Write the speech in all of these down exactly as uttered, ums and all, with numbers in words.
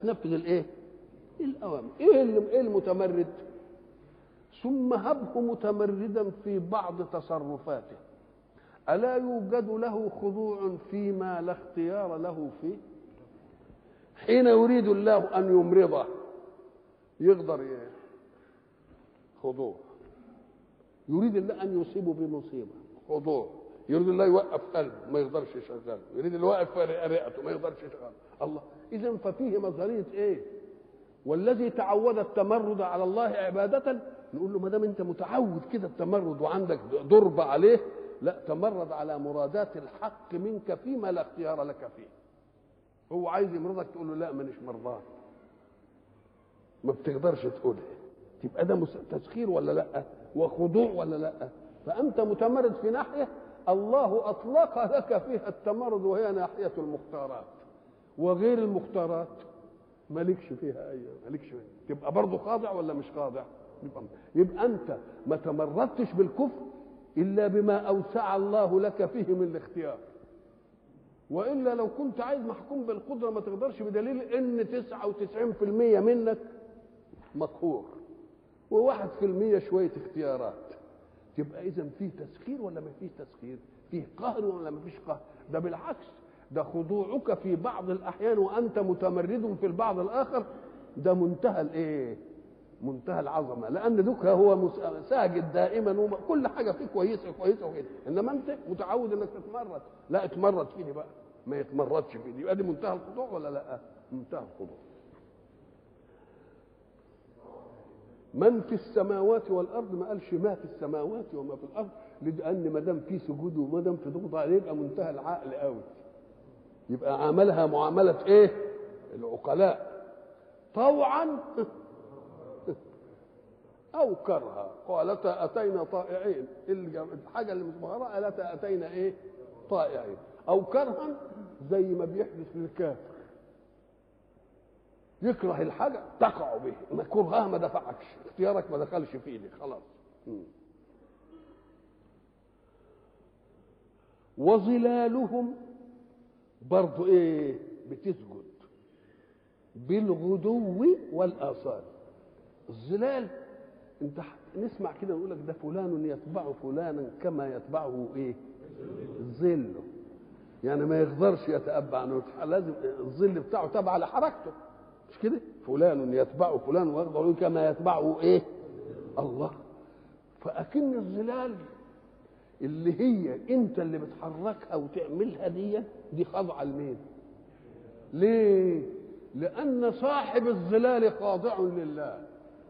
نفذ الايه الاوامر. ايه ايه المتمرد؟ ثم هبه متمردا في بعض تصرفاته، الا يوجد له خضوع فيما لا اختيار له فيه؟ حين يريد الله ان يمرضه يقدر ايه؟ خضوع. يريد الله ان يصيبه بمصيبه، خضوع. يريد الله يوقف قلبه ما يقدرش يشغله، يريد الله يوقف رئته ما يقدرش يشغله. الله اذا ففيه مظهريه ايه؟ والذي تعود التمرد على الله عباده نقول له ما دام انت متعود كده التمرد وعندك ضرب عليه، لا تمرد على مرادات الحق منك فيما لا اختيار لك فيه. هو عايز يمرضك تقول له لا مانيش مرضان، ما بتقدرش تقولها، تبقى ده تسخير ولا لا؟ وخضوع ولا لا؟ فانت متمرد في ناحيه الله اطلق لك فيها التمرد وهي ناحيه المختارات، وغير المختارات مالكش فيها اي مالكش فيها. تبقى برضه خاضع ولا مش خاضع؟ يبقى, يبقى انت ما تمردتش بالكفر الا بما اوسع الله لك فيه من الاختيار، والا لو كنت عايز محكوم بالقدره ما تقدرش، بدليل ان تسعة وتسعين في المية منك مقهور وواحد في المية شويه اختيارات. تبقى اذا فيه تسخير ولا ما فيش تسخير؟ فيه قهر ولا ما فيش قهر؟ ده بالعكس، ده خضوعك في بعض الاحيان وانت متمرد في البعض الاخر ده منتهى الايه؟ منتهى العظمه، لان دوك هو ساجد دائما وكل حاجه فيه كويسه كويسه وكده، انما انت متعود انك تتمرد، لا اتمرد فيني بقى ما يتمردش فيني، يبقى دي منتهى الخضوع ولا لا؟ منتهى الخضوع. من في السماوات والارض ما قالش ما في السماوات وما في الارض، لان ما دام في سجود وما دام في ضغط عليه يبقى منتهى العقل قوي، يبقى عملها معامله ايه؟ العقلاء، طوعا او كرها. قالتا اتينا طائعين، الحاجه اللي مظهره قالتا اتينا ايه؟ طائعين. او كرها زي ما بيحدث للكافر، يكره الحاجه تقع به، ما كرهها ما دفعكش، اختيارك ما دخلش فيه خلاص. وظلالهم برضو ايه؟ بتسجد بالغدو والاصال. الظلال انت نسمع كده نقول لك ده فلان يتبع فلانا كما يتبعه ايه؟ ظله، يعني ما يقدرش يتأبع عنه، لازم الظل بتاعه تبع لحركته، مش كده؟ فلان يتبع فلان ويقدر كما يتبعه ايه؟ الله. فأكن الظلال اللي هي انت اللي بتحركها وتعملها دي دي خاضعه لمين؟ ليه؟ لأن صاحب الظلال خاضع لله.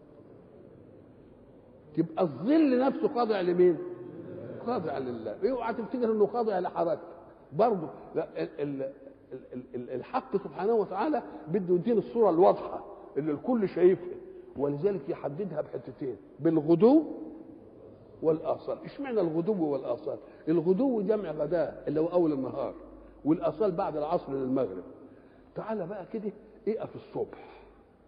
تبقى الظل نفسه خاضع لمين؟ خاضع لله. اوعى تفتكر انه خاضع لحركته برضه، لا، الحق سبحانه وتعالى بده يدينا الصوره الواضحه اللي الكل شايفها، ولذلك يحددها بحتتين: بالغدو والاصال. اشمعنى الغدو والاصال؟ الغدو جمع غداء اللي هو اول النهار، والاصال بعد العصر للمغرب. تعال بقى كده اقف الصبح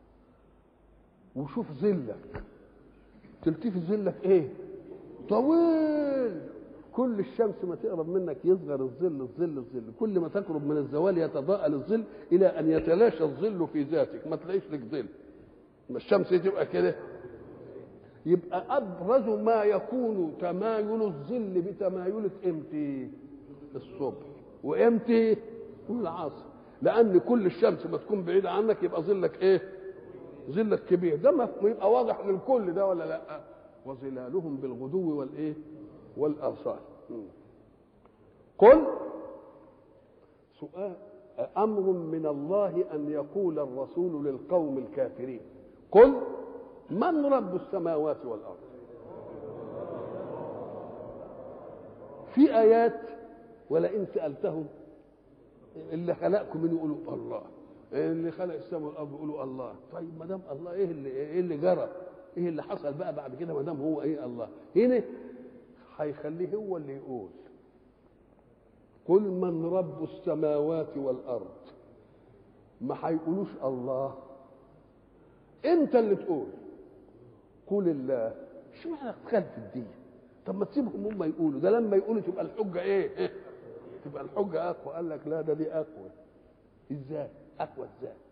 وشوف ظلك، تلتفت ظلك ايه؟ طويل. كل الشمس ما تقرب منك يصغر الظل الظل الظل، كل ما تقرب من الزوال يتضاءل الظل الى ان يتلاشى الظل في ذاتك، ما تلاقيش لك ظل. ما الشمس تبقى كده، يبقى ابرز ما يكون تمايل الظل بتمايلة امتى؟ الصبح. وامتى؟ العصر. لان كل الشمس ما تكون بعيده عنك يبقى ظلك ايه؟ ظلك كبير. ده ما يبقى واضح للكل ده ولا لا؟ وظلالهم بالغدو والايه؟ والاصال. قل سؤال امر من الله ان يقول الرسول للقوم الكافرين: قل من رب السماوات والارض. في ايات ولئن سالتهم اللي خلقكم من يقولوا الله، اللي خلق السماء والارض يقولوا الله. طيب ما دام الله ايه اللي ايه اللي جرى؟ ايه اللي حصل بقى بعد كده ما دام هو ايه الله؟ هنا هيخليه هو اللي يقول: قل من رب السماوات والارض. ما هيقولوش الله، انت اللي تقول قل الله. اشمعنى دخلت الدين؟ طب ما تسيبهم هم يقولوا، ده لما يقولوا تبقى الحجه ايه؟ تبقى الحجه اقوى. قال لك لا، ده دي اقوى. ازاي اقوى؟ ازاي؟